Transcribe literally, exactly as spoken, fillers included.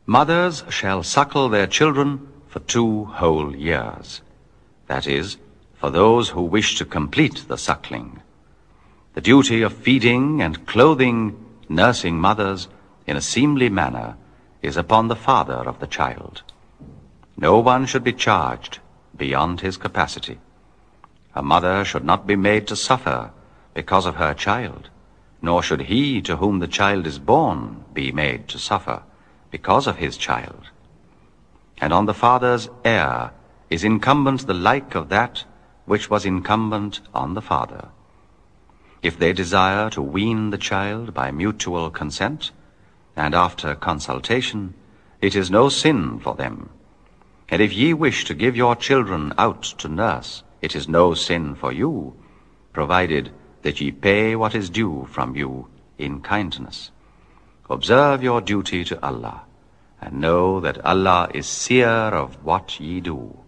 Mothers shall suckle their children for two whole years. That is, for those who wish to complete the suckling. The duty of feeding and clothing nursing mothers in a seemly manner is upon the father of the child. No one should be charged beyond his capacity. A mother should not be made to suffer because of her child, nor should he to whom the child is born be made to suffer because of his child. And on the father's heir is incumbent the like of that which was incumbent on the father. If they desire to wean the child by mutual consent, and after consultation, it is no sin for them. And if ye wish to give your children out to nurse, it is no sin for you, provided that ye pay what is due from you in kindness. Observe your duty to Allah, and know that Allah is seer of what ye do.